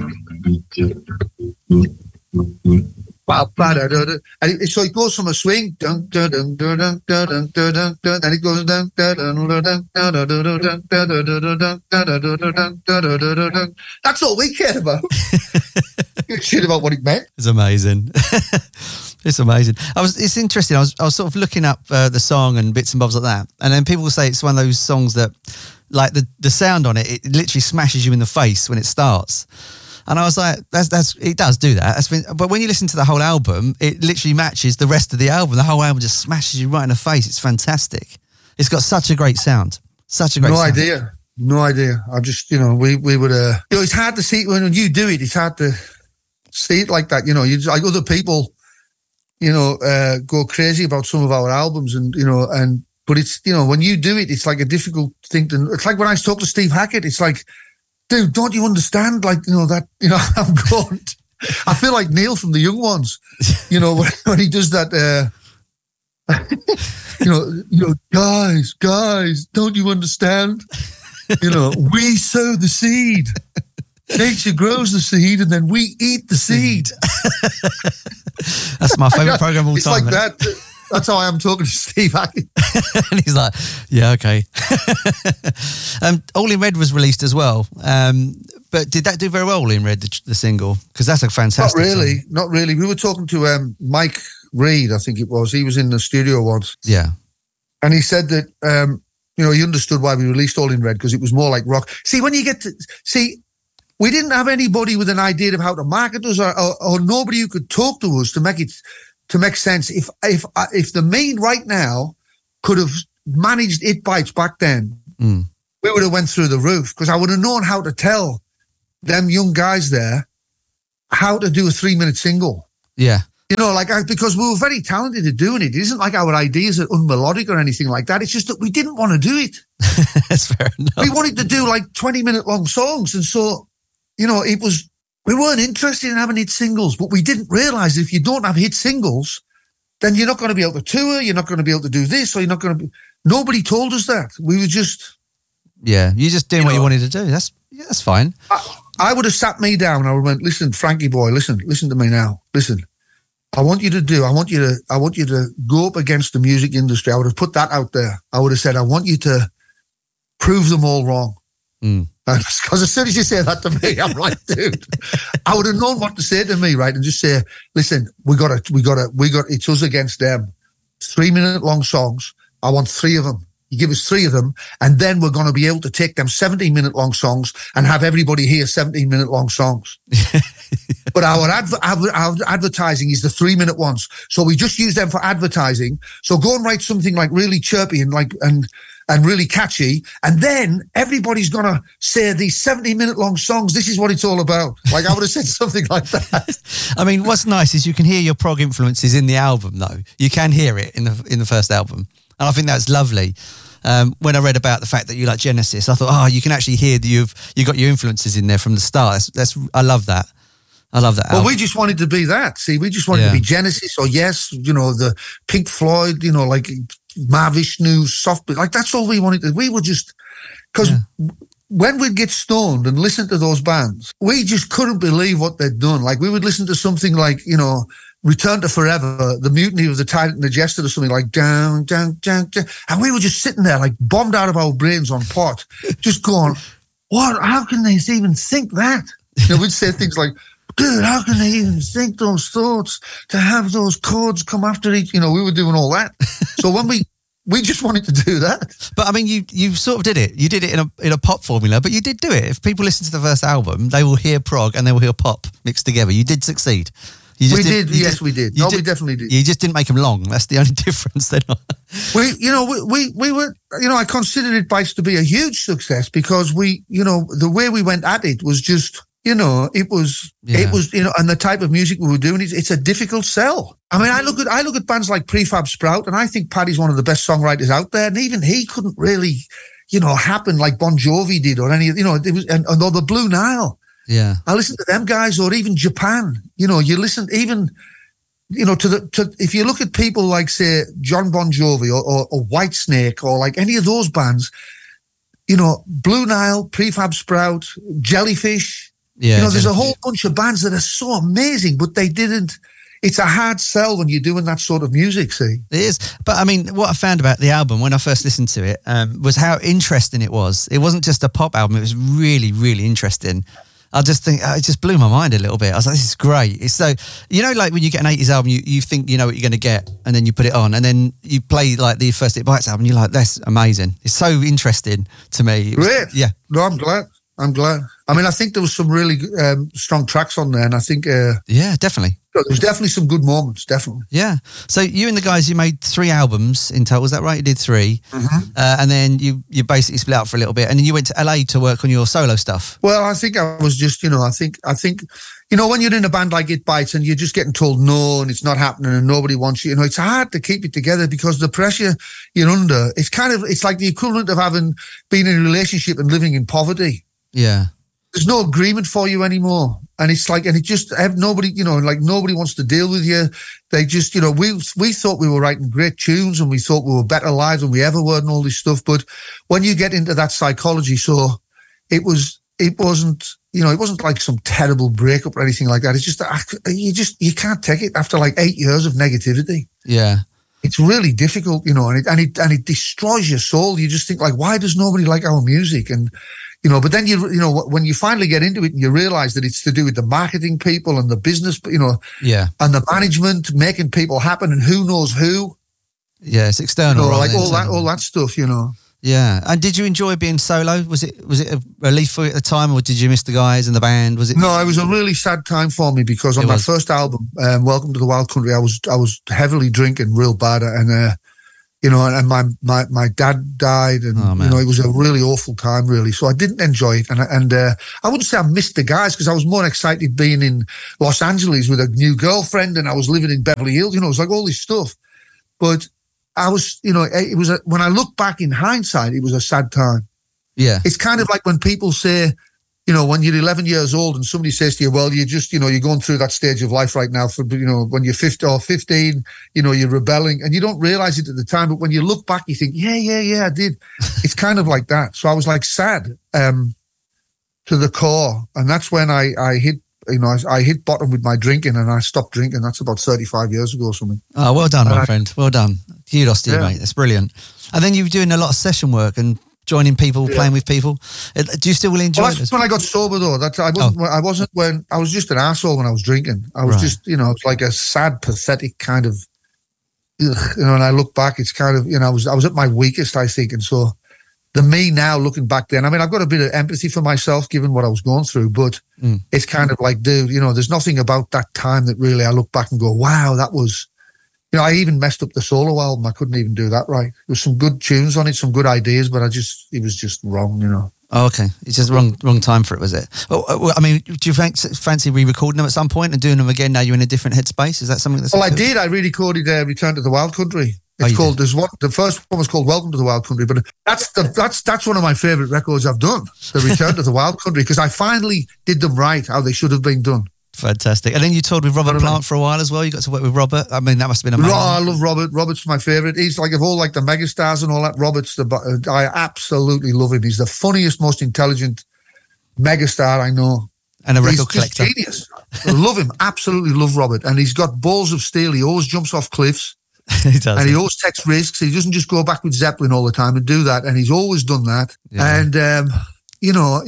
and it, so it goes from a swing, dun, dun, dun, dun, dun, dun, dun, dun, dun, and it goes down, that's all we cared about. Shit about what it meant. It's amazing. It's amazing. I was. It's interesting. I was. I was sort of looking up uh, the song and bits and bobs like that, and then people will say it's one of those songs that, like the the sound on it, it literally smashes you in the face when it starts. And I was like, that's that's it does do that. That's been, but when you listen to the whole album, it literally matches the rest of the album. The whole album just smashes you right in the face. It's fantastic. It's got such a great sound. Such a great. No sound. idea. No idea. I just, you know, we we would. Uh, you know, it's hard to see when you do it. It's hard to see it like that. You know, you just, like other people, you know, uh, go crazy about some of our albums, and you know, and but it's, you know, when you do it, it's like a difficult thing to. It's like when I talk to Steve Hackett. It's like, dude, don't you understand? Like, you know, that, you know, I'm going, I feel like Neil from the Young Ones, you know, when, when he does that, uh, you know, you know, guys, guys, don't you understand? You know, we sow the seed. Nature grows the seed and then we eat the seed. That's my favourite program of all it's time. It's like that. That's how I am talking to Steve Hackett. And he's like, yeah, okay. um, All in Red was released as well. Um, but did that do very well, All in Red, the, the single? Because that's a fantastic Not really, song. not really. We were talking to um, Mike Reid, I think it was. He was in the studio once. Yeah. And he said that, um, you know, he understood why we released All in Red because it was more like rock. See, when you get to, see, we didn't have anybody with an idea of how to market us or, or, or nobody who could talk to us to make it, to make sense. If if if the Mean right now could have managed It Bites back then, mm. we would have went through the roof because I would have known how to tell them young guys there how to do a three-minute single. Yeah. You know, like, I, because we were very talented at doing it. It isn't like our ideas are unmelodic or anything like that. It's just that we didn't want to do it. That's fair enough. We wanted to do like twenty-minute long songs. And so, you know, it was, we weren't interested in having hit singles, but we didn't realize if you don't have hit singles, then you're not going to be able to tour, you're not going to be able to do this, or you're not going to be, nobody told us that. We were just... Yeah, you just doing you what know, you wanted to do. That's yeah, that's fine. I, I would have sat me down. I would have went, listen, Frankie boy, listen, listen to me now. Listen, I want you to do, I want you to, I want you to go up against the music industry. I would have put that out there. I would have said, I want you to prove them all wrong. Mm. Because as soon as you say that to me, I'm like, dude, I would have known what to say to me, right? And just say, listen, we got to, we got to, we got, it's us against them. Three minute long songs. I want three of them. You give us three of them, and then we're going to be able to take them seventeen minute long songs and have everybody hear seventeen minute long songs. But our, adver- our, our advertising is the three minute ones. So we just use them for advertising. So go and write something like really chirpy and like, and, and really catchy. And then everybody's going to say these seventy minute long songs, this is what it's all about. Like I would have said something like that. I mean, what's nice is you can hear your prog influences in the album, though. You can hear it in the in the first album. And I think that's lovely. Um, when I read about the fact that you like Genesis, I thought, oh, you can actually hear that you've you got your influences in there from the start. That's, that's I love that. I love that. Well, album. we just wanted to be that. See, we just wanted Yeah. to be Genesis or Yes, you know, the Pink Floyd, you know, like Mahavishnu, soft, like that's all we wanted to. We were just, because yeah. when we'd get stoned and listen to those bands, we just couldn't believe what they'd done. Like we would listen to something like, you know, Return to Forever, The Mutiny of the Tyrant and the Jester, or something like down, down, down, down. And we were just sitting there like bombed out of our brains on pot, just going, what, how can they even think that? You know, we'd say things like, dude, how can they even think those thoughts to have those chords come after each? You know, we were doing all that. So when we, we just wanted to do that. But I mean, you you sort of did it. You did it in a in a pop formula, but you did do it. If people listen to the first album, they will hear prog and they will hear pop mixed together. You did succeed. You just we did, did yes, just, we did. No, did, we definitely did. You just didn't make them long. That's the only difference. Then we, you know, we, we we were, you know, I considered It Bites to be a huge success because we, you know, the way we went at it was just, you know, it was, yeah. it was, you know, and the type of music we were doing, it's, it's a difficult sell. I mean, I look at I look at bands like Prefab Sprout, and I think Paddy's one of the best songwriters out there, and even he couldn't really, you know, happen like Bon Jovi did or any, you know, it was, and, and or the Blue Nile. Yeah, I listen to them guys, or even Japan. You know, you listen even. You know, to the to if you look at people like, say, John Bon Jovi or, or, or Whitesnake or like any of those bands, you know, Blue Nile, Prefab Sprout, Jellyfish, yeah, you know, there's Jellyfish. a whole bunch of bands that are so amazing, but they didn't. It's a hard sell when you're doing that sort of music, see? It is. But I mean, what I found about the album when I first listened to it um, was how interesting it was. It wasn't just a pop album. It was really, really interesting. I just think it just blew my mind a little bit. I was like, this is great. It's so, you know, like when you get an eighties album, you, you think you know what you're going to get, and then you put it on, and then you play like the first It Bites album, and you're like, that's amazing. It's so interesting to me. It was, Great. Yeah. No, I'm glad. I'm glad. I mean, I think there was some really um, strong tracks on there, and I think... Uh, yeah, definitely. There was definitely some good moments, definitely. Yeah. So you and the guys, you made three albums in total. Was that right? You did three. Mm-hmm. Uh, and then you, you basically split up for a little bit. And then you went to L A to work on your solo stuff. Well, I think I was just, you know, I think, I think, you know, when you're in a band like It Bites and you're just getting told no and it's not happening and nobody wants you, you know, it's hard to keep it together because the pressure you're under, it's kind of, it's like the equivalent of having been in a relationship and living in poverty. Yeah. There's no agreement for you anymore. And it's like, and it just have nobody, you know, like nobody wants to deal with you. They just, you know, we, we thought we were writing great tunes and we thought we were better live than we ever were and all this stuff. But when you get into that psychology, so it was, it wasn't, you know, it wasn't like some terrible breakup or anything like that. It's just, you just, you can't take it after like eight years of negativity. Yeah. It's really difficult, you know, and it, and it, and it destroys your soul. You just think like, why does nobody like our music? And, you know, but then you, you know, when you finally get into it and you realize that it's to do with the marketing people and the business, you know, yeah, and the management making people happen and who knows who. Yeah, it's external, you know, right? like all internal. that, all that stuff, you know. Yeah, and did you enjoy being solo? Was it was it a relief for you at the time, or did you miss the guys and the band? Was it? No, it was a really sad time for me because on It my was. first album, um, Welcome to the Wild Country, I was I was heavily drinking, real bad, and uh, you know, and my my my dad died, and Oh, man. you know, it was a really awful time, really. So I didn't enjoy it, and and uh, I wouldn't say I missed the guys because I was more excited being in Los Angeles with a new girlfriend, and I was living in Beverly Hills. You know, it was like all this stuff, but I was, you know, it was a, when I look back in hindsight, it was a sad time. Yeah, It's kind of like when people say, you know, when you're eleven years old and somebody says to you, well, you just, you know, you're going through that stage of life right now for, you know, when you're fifty or fifteen, you know, you're rebelling and you don't realize it at the time. But when you look back, you think, yeah, yeah, yeah, I did. It's kind of like that. So I was like sad um, to the core. And that's when I, I hit, you know, I, I hit bottom with my drinking and I stopped drinking. That's about thirty-five years ago or something. Oh, well done, my Uh, friend. Well done. Kudos to you, yeah. mate. That's brilliant. And then you were doing a lot of session work and joining people, Yeah. playing with people. Uh, Do you still really enjoy Well, it? that's when I got sober, though. That's I wasn't. I wasn't when I was just an asshole when I was drinking. I was Right. just, you know, it was like a sad, pathetic kind of. Ugh, you know, and I look back, it's kind of, you know, I was I was at my weakest, I think, and so the me now looking back then. I mean, I've got a bit of empathy for myself, given what I was going through, but Mm. it's kind of like, dude, you know, there's nothing about that time that really I look back and go, wow, that was, You know, I even messed up the solo album. I couldn't even do that right. There was some good tunes on it, some good ideas, but I just, it was just wrong, you know. Oh, okay. It's just wrong wrong time for it, was it? Oh, well, I mean, do you fancy, fancy re-recording them at some point and doing them again now you're in a different headspace? Is that something that's... Well, I did. I re-recorded uh, Return to the Wild Country. It's oh, called, did? there's one, the first one was called Welcome to the Wild Country, but that's the, that's that's one of my favourite records I've done, the Return to the Wild Country, because I finally did them right, how they should have been done. Fantastic. And then you toured with Robert Plant for a while as well. You got to work with Robert. I mean, that must have been amazing. Oh, I love Robert. Robert's my favourite. He's like, of all like the megastars and all that, Robert's the, I absolutely love him. He's the funniest, most intelligent megastar I know. And a record he's collector. Just genius. I love him. Absolutely love Robert. And he's got balls of steel. He always jumps off cliffs. He does. And he always takes risks. He doesn't just go back with Zeppelin all the time and do that. And he's always done that. Yeah. And, um, you know,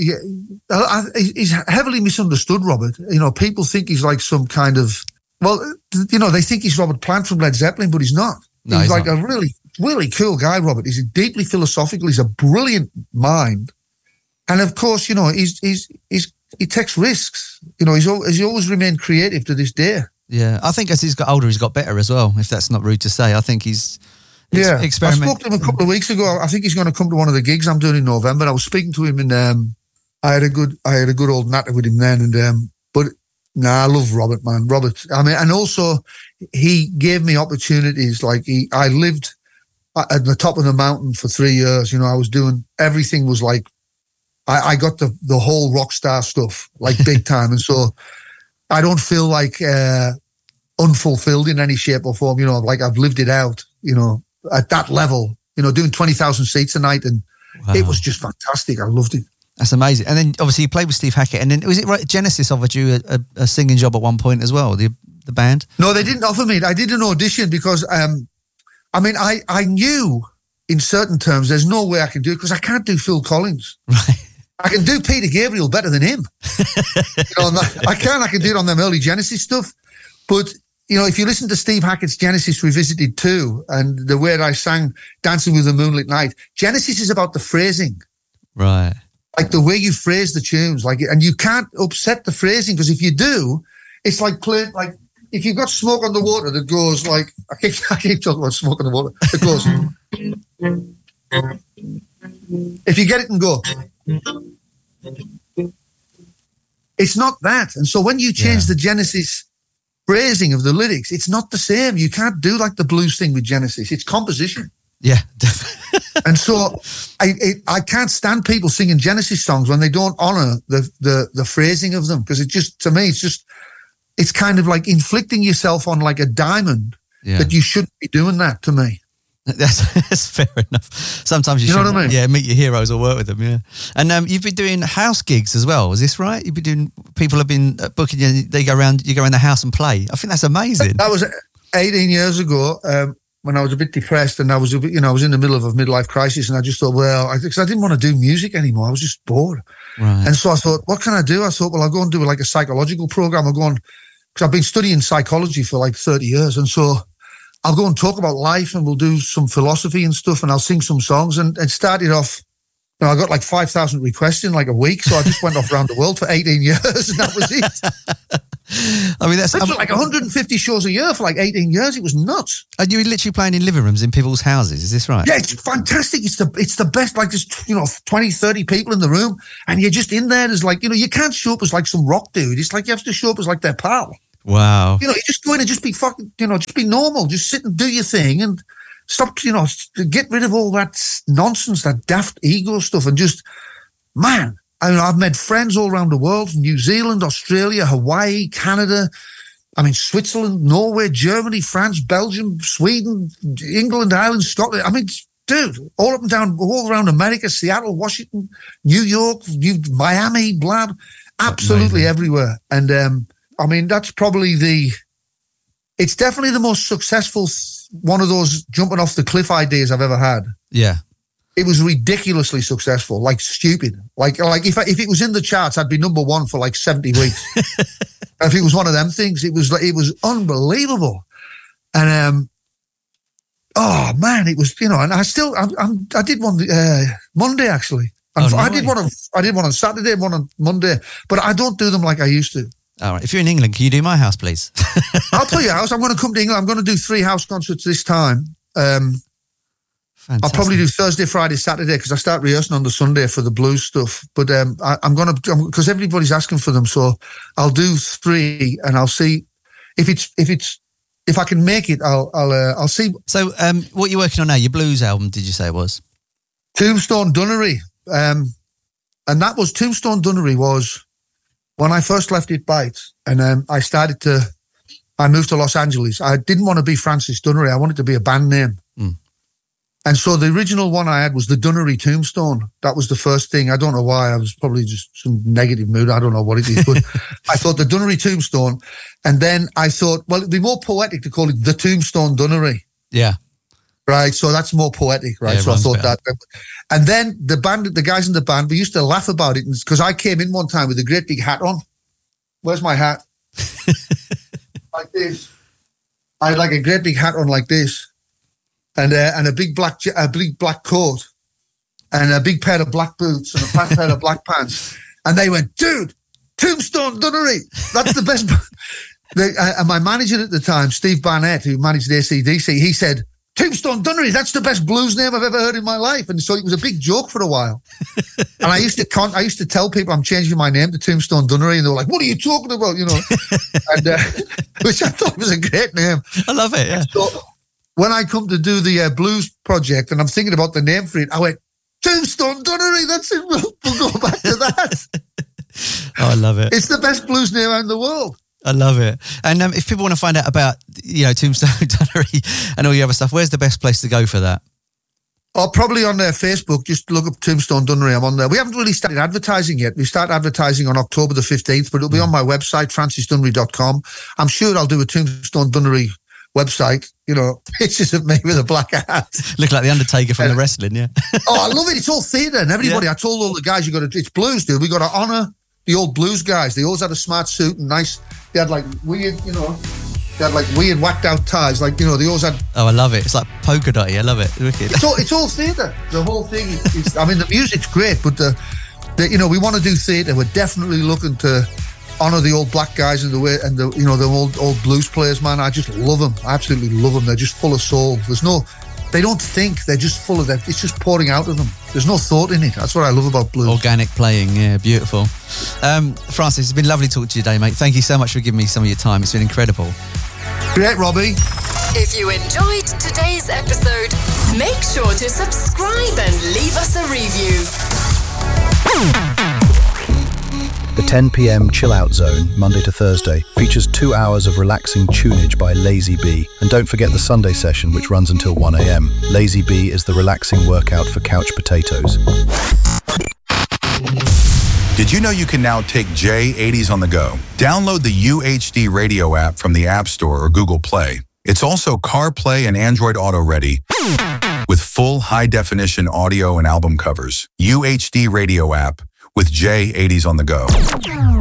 he's heavily misunderstood, Robert. You know, people think he's like some kind of, well, you know, they think he's Robert Plant from Led Zeppelin, but he's not. No, he's, he's like not. a really, really cool guy, Robert. He's deeply philosophical. He's a brilliant mind. And of course, you know, he's, he's, he's, he takes risks. You know, he's, he's always remained creative to this day. Yeah. I think as he's got older, he's got better as well, if that's not rude to say. I think he's, Yeah, experiment. I spoke to him a couple of weeks ago. I think he's going to come to one of the gigs I'm doing in November. I was speaking to him, and um, I had a good, I had a good old natter with him then. And um, but nah, I love Robert, man. Robert. I mean, and also he gave me opportunities. Like he, I lived at the top of the mountain for three years. You know, I was doing everything. Was like, I, I got the the whole rock star stuff, like big time. And so I don't feel like uh, unfulfilled in any shape or form. You know, like I've lived it out. You know. At that level, you know, doing twenty thousand seats a night, and wow. It was just fantastic. I loved it. That's amazing. And then obviously you played with Steve Hackett, and then was it right? Genesis offered you a, a, a singing job at one point as well, the the band? No, they didn't offer me. I did an audition because, um, I mean, I, I knew in certain terms there's no way I can do it because I can't do Phil Collins. Right. I can do Peter Gabriel better than him. you know, that, I can. I can do it on them early Genesis stuff, but. You know, if you listen to Steve Hackett's Genesis Revisited two and the way I sang Dancing with the Moonlit Night, Genesis is about the phrasing. Right. Like the way you phrase the tunes. Like, and you can't upset the phrasing because if you do, it's like playing, like if you've got Smoke on the Water that goes like, I keep, I keep talking about Smoke on the Water. It goes, if you get it and go, it's not that. And so when you change yeah. the Genesis phrasing of the lyrics, it's not the same. You can't do like the blues thing with Genesis. It's composition. Yeah. And so I it, I can't stand people singing Genesis songs when they don't honor the the the phrasing of them because it just, to me, it's just, it's kind of like inflicting yourself on like a diamond yeah. that you shouldn't be doing that to me. That's, that's fair enough. Sometimes you, you should, know what I mean? Yeah, meet your heroes or work with them. Yeah, and um, you've been doing house gigs as well. Is this right? You've been doing. People have been booking you. They go around. You go around the house and play. I think that's amazing. That was eighteen years ago um, when I was a bit depressed and I was, a bit, you know, I was in the middle of a midlife crisis and I just thought, well, I, cause I didn't want to do music anymore. I was just bored. Right. And so I thought, what can I do? I thought, well, I'll go and do like a psychological program. I'll go on because I've been studying psychology for like thirty years, and so. I'll go and talk about life and we'll do some philosophy and stuff and I'll sing some songs and, and started off, you know, I got like five thousand requests in like a week. So I just went off around the world for eighteen years and that was it. I mean, that's um, like one hundred fifty shows a year for like eighteen years. It was nuts. And you were literally playing in living rooms in people's houses. Is this right? Yeah, it's fantastic. It's the, it's the best, like just, you know, twenty, thirty people in the room and you're just in there. There's like, you know, you can't show up as like some rock dude. It's like you have to show up as like their pal. Wow. You know, you just go in and just be fucking, you know, just be normal. Just sit and do your thing and stop, you know, get rid of all that nonsense, that daft ego stuff and just, man, I mean, I've made friends all around the world, New Zealand, Australia, Hawaii, Canada, I mean, Switzerland, Norway, Germany, France, Belgium, Sweden, England, Ireland, Scotland. I mean, dude, all up and down, all around America, Seattle, Washington, New York, New, Miami, blah, absolutely everywhere. And, um, I mean, that's probably the, it's definitely the most successful one of those jumping off the cliff ideas I've ever had. Yeah. It was ridiculously successful, like stupid. Like, like if I, if it was in the charts, I'd be number one for like seventy weeks. If it was one of them things, it was like, it was unbelievable. And, um, oh man, it was, you know, and I still, I, I'm, I did one, uh, Monday actually. Oh, no I did way. one on, I did one on Saturday, one on Monday, but I don't do them like I used to. All right. If you're in England, can you do my house, please? I'll play your house. I'm going to come to England. I'm going to do three house concerts this time. Um, I'll probably do Thursday, Friday, Saturday because I start rehearsing on the Sunday for the blues stuff. But um, I, I'm going to, because everybody's asking for them, so I'll do three, and I'll see if it's if it's if I can make it. I'll I'll uh, I'll see. So, um, what you're working on now? Your blues album? Did you say it was Tombstone Dunnery? Um, and that was Tombstone Dunnery was when I first left It Bites, and um, I started to. I moved to Los Angeles. I didn't want to be Francis Dunnery. I wanted to be a band name. Mm. And so the original one I had was the Dunnery Tombstone. That was the first thing. I don't know why. I was probably just some negative mood. I don't know what it is. But I thought the Dunnery Tombstone. And then I thought, well, it'd be more poetic to call it the Tombstone Dunnery. Yeah. Right. So that's more poetic, right? Yeah, so I thought better. that. And then the band, the guys in the band, we used to laugh about it because I came in one time with a great big hat on. Where's my hat? Like this. I had like a great big hat on like this. And uh, and a big black a big black coat, and a big pair of black boots, and a fat pair of black pants. And they went, dude, Tombstone Dunnery, that's the best. the, uh, and my manager at the time, Steve Barnett, who managed A C D C, he said, Tombstone Dunnery, that's the best blues name I've ever heard in my life. And so it was a big joke for a while. And I used to con- I used to tell people I'm changing my name to Tombstone Dunnery, and they were like, what are you talking about? You know, and uh, which I thought was a great name. I love it. Yeah. So, when I come to do the uh, blues project and I'm thinking about the name for it, I went, Tombstone Dunnery, that's it. We'll, we'll go back to that. Oh, I love it. It's the best blues name in the world. I love it. And um, if people want to find out about, you know, Tombstone Dunnery and all your other stuff, where's the best place to go for that? Oh, probably on their Facebook. Just look up Tombstone Dunnery. I'm on there. We haven't really started advertising yet. We start advertising on October the fifteenth, but it'll be on my website, francis dunnery dot com. I'm sure I'll do a Tombstone Dunnery website, you know, pictures of me with a black hat. Look like the Undertaker from uh, the wrestling, yeah. Oh, I love it. It's all theatre and everybody. Yeah. I told all the guys, you got to, it's blues, dude. We got to honour the old blues guys. They always had a smart suit and nice, they had like weird, you know, they had like weird whacked out ties. Like, you know, they always had. Oh, I love it. It's like polka dotty. I love it. Wicked. It's all, it's all theatre. The whole thing is, is, I mean, the music's great, but the, the you know, we want to do theatre. We're definitely looking to honour the old black guys and the way and the you know the old old blues players, man. I just love them. I absolutely love them. They're just full of soul. There's no, they don't think. They're just full of that. It's just pouring out of them. There's no thought in it. That's what I love about blues. Organic playing, yeah, beautiful. Um, Francis, it's been lovely talking to you today, mate. Thank you so much for giving me some of your time. It's been incredible. Great, Robbie. If you enjoyed today's episode, make sure to subscribe and leave us a review. The ten p.m. Chill Out Zone, Monday to Thursday, features two hours of relaxing tunage by Lazy B. And don't forget the Sunday session, which runs until one a.m. Lazy B is the relaxing workout for couch potatoes. Did you know you can now take J eighties on the go? Download the U H D radio app from the App Store or Google Play. It's also CarPlay and Android Auto ready with full high-definition audio and album covers. U H D radio app with J eighties on the go.